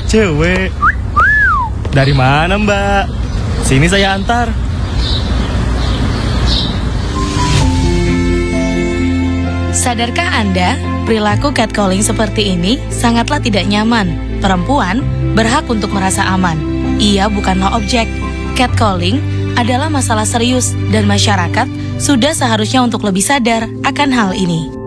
cewek. Dari mana, Mbak? Sini saya antar. Sadarkah Anda, perilaku catcalling seperti ini sangatlah tidak nyaman. Perempuan berhak untuk merasa aman. Ia bukanlah objek. Catcalling adalah masalah serius dan masyarakat sudah seharusnya untuk lebih sadar akan hal ini.